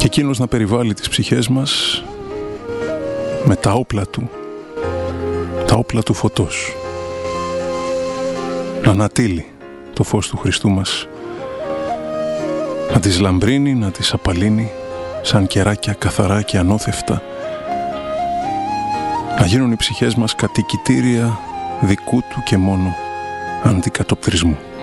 και εκείνος να περιβάλλει τις ψυχές μας με τα όπλα του, τα όπλα του φωτός, να ανατείλει το φως του Χριστού μας, να τις λαμπρύνει, να τις απαλύνει σαν κεράκια καθαρά και ανώθευτα, να γίνουν οι ψυχές μας κατοικητήρια δικού του και μόνο αντικατοπτρισμού.